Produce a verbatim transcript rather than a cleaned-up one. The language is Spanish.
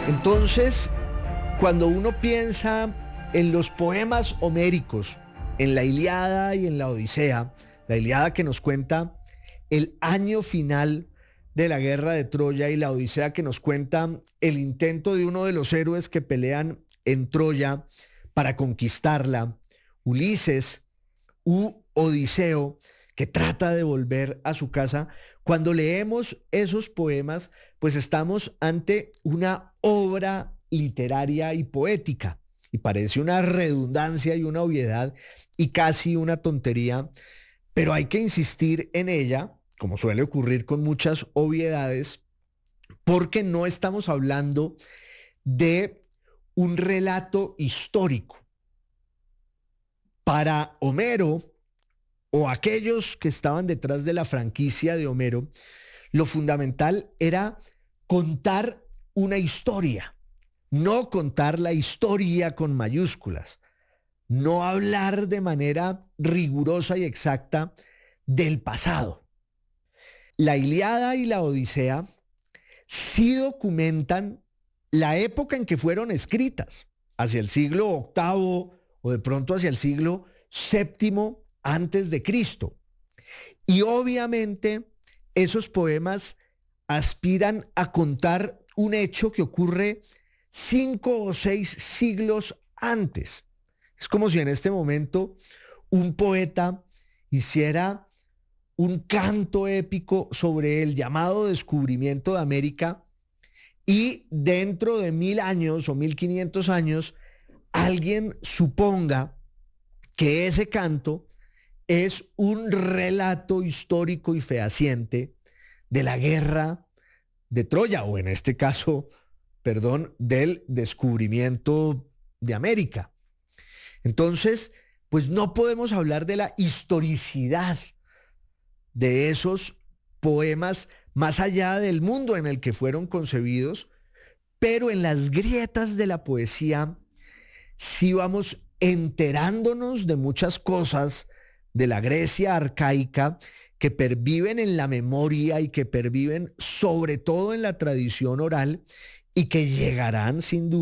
Entonces, cuando uno piensa en los poemas homéricos, en la Ilíada y en la Odisea, la Ilíada que nos cuenta el año final de la guerra de Troya y la Odisea que nos cuenta el intento de uno de los héroes que pelean en Troya para conquistarla, Ulises u Odiseo, que trata de volver a su casa. Cuando leemos esos poemas, pues estamos ante una obra literaria y poética, y parece una redundancia y una obviedad y casi una tontería, pero hay que insistir en ella, como suele ocurrir con muchas obviedades, porque no estamos hablando de un relato histórico. Para Homero, o aquellos que estaban detrás de la franquicia de Homero, lo fundamental era contar una historia, no contar la historia con mayúsculas, no hablar de manera rigurosa y exacta del pasado. La Ilíada y la Odisea sí documentan la época en que fueron escritas, hacia el siglo octavo o de pronto hacia el siglo séptimo antes de Cristo. Y obviamente esos poemas aspiran a contar un hecho que ocurre cinco o seis siglos antes. Es como si en este momento un poeta hiciera un canto épico sobre el llamado descubrimiento de América y dentro de mil años o mil quinientos años alguien suponga que ese canto es un relato histórico y fehaciente de la guerra de Troya, o en este caso, perdón, del descubrimiento de América. Entonces, pues no podemos hablar de la historicidad de esos poemas más allá del mundo en el que fueron concebidos, pero en las grietas de la poesía sí vamos enterándonos de muchas cosas de la Grecia arcaica que perviven en la memoria y que perviven sobre todo en la tradición oral y que llegarán sin duda